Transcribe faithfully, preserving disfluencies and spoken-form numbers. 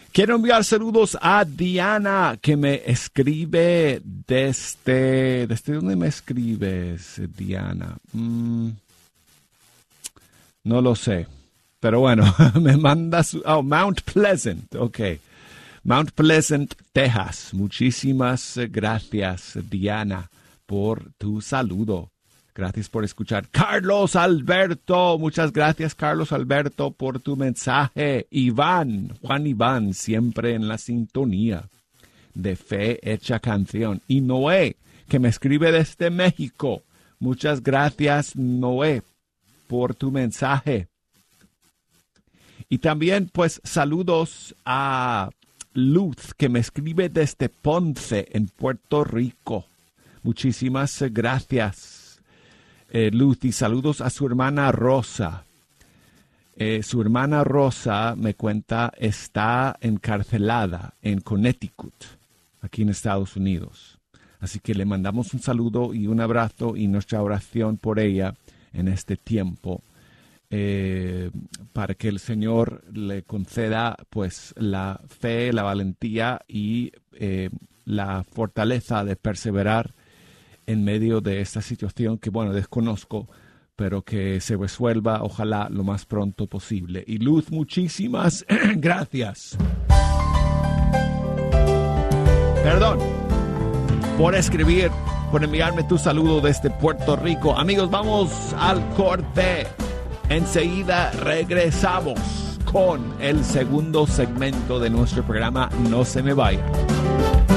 Quiero enviar saludos a Diana, que me escribe desde... ¿Desde dónde me escribes, Diana? Mm, no lo sé. Pero bueno, me manda su... Oh, Mount Pleasant, ok. Mount Pleasant, Texas. Muchísimas gracias, Diana, por tu saludo. Gracias por escuchar. Carlos Alberto, muchas gracias, Carlos Alberto, por tu mensaje. Iván, Juan Iván, siempre en la sintonía de Fe Hecha Canción. Y Noé, que me escribe desde México. Muchas gracias, Noé, por tu mensaje. Y también, pues, saludos a Luz, que me escribe desde Ponce, en Puerto Rico. Muchísimas gracias. Eh, Luz, y saludos a su hermana Rosa. Eh, su hermana Rosa, me cuenta, está encarcelada en Connecticut, aquí en Estados Unidos. Así que le mandamos un saludo y un abrazo y nuestra oración por ella en este tiempo, eh, para que el Señor le conceda pues la fe, la valentía y eh, la fortaleza de perseverar en medio de esta situación que, bueno, desconozco, pero que se resuelva, ojalá, lo más pronto posible. Y Luz, muchísimas gracias. Perdón por escribir, por enviarme tu saludo desde Puerto Rico. Amigos, vamos al corte. Enseguida regresamos con el segundo segmento de nuestro programa. No se me vayan.